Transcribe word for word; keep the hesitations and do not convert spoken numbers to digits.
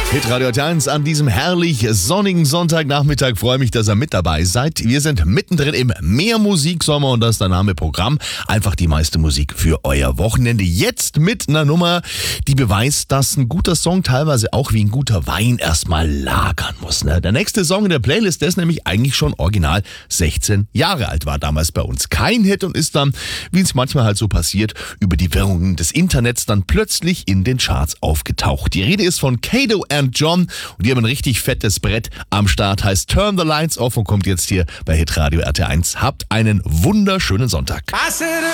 Hitradio R T eins an diesem herrlich sonnigen Sonntagnachmittag. Freue mich, dass ihr mit dabei seid. Wir sind mittendrin im Mehrmusiksommer und das ist der Name Programm. Einfach die meiste Musik für euer Wochenende. Jetzt mit einer Nummer, die beweist, dass ein guter Song teilweise auch wie ein guter Wein erstmal lagern muss. Ne? Der nächste Song in der Playlist, der ist nämlich eigentlich schon original sechzehn Jahre alt, war damals bei uns kein Hit und ist dann, wie es manchmal halt so passiert, über die Wirrungen des Internets dann plötzlich in den Charts aufgetaucht. Die Rede ist von Kato and John und die haben ein richtig fettes Brett am Start, heißt Turn the Lights Off und kommt jetzt hier bei Hitradio R T eins. Habt einen wunderschönen Sonntag. I said